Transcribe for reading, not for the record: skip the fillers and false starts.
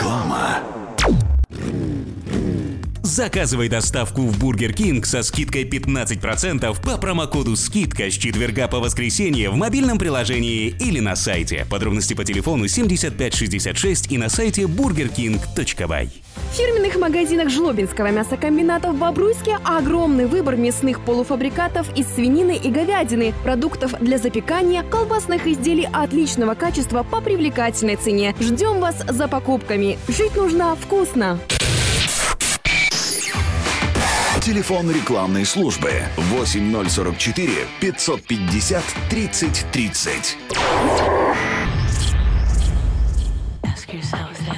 Реклама. Заказывай доставку в Бургер Кинг со скидкой 15% по промокоду «Скидка» с четверга по воскресенье в мобильном приложении или на сайте. Подробности по телефону 7566 и на сайте burgerking.by. В фирменных магазинах Жлобинского мясокомбината в Бобруйске огромный выбор мясных полуфабрикатов из свинины и говядины, продуктов для запекания, колбасных изделий отличного качества по привлекательной цене. Ждем вас за покупками. Жить нужно вкусно. Телефон рекламной службы 8044 550 30 30.